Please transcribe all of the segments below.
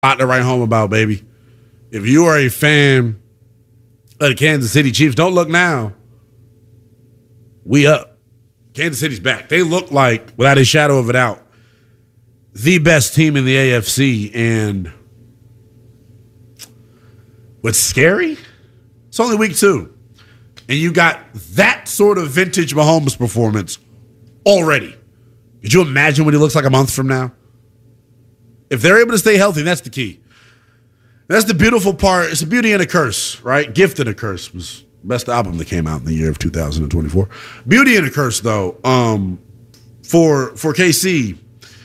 lot to write home about, baby. If you are a fan of the Kansas City Chiefs, don't look now. We up. Kansas City's back. They look like, without a shadow of a doubt, the best team in the AFC. And what's scary? It's only week 2. And you got that sort of vintage Mahomes performance already. Could you imagine what he looks like a month from now? If they're able to stay healthy, that's the key. That's the beautiful part. It's a beauty and a curse, right? Gift and a Curse was the best album that came out in the year of 2024. Beauty and a curse, though, for KC,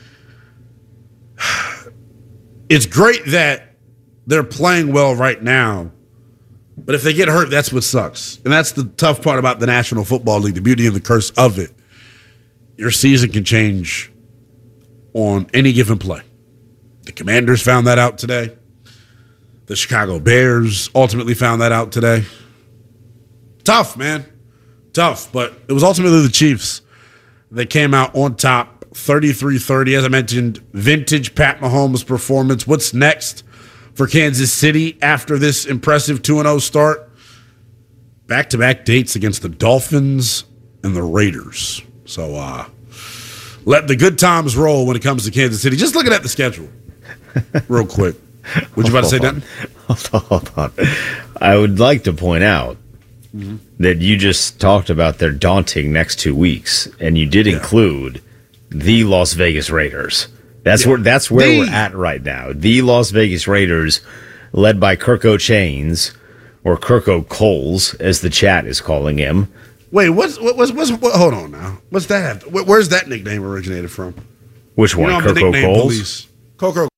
it's great that they're playing well right now. But if they get hurt, that's what sucks. And that's the tough part about the National Football League, the beauty and the curse of it. Your season can change on any given play. The Commanders found that out today. The Chicago Bears ultimately found that out today. Tough, man. Tough. But it was ultimately the Chiefs that came out on top, 33-30. As I mentioned, vintage Pat Mahomes performance. What's next for Kansas City after this impressive 2-0 start? Back-to-back dates against the Dolphins and the Raiders. So let the good times roll when it comes to Kansas City. Just looking at the schedule real quick. What you about to say, Denton? Hold on. I would like to point out that you just talked about their daunting next 2 weeks, and you did include the Las Vegas Raiders. That's where we're at right now. The Las Vegas Raiders, led by Kirko Chains, or Kirko Coles, as the chat is calling him. Wait, what's hold on now. What's that? Where's that nickname originated from? Which one? Kirko Coles? Coco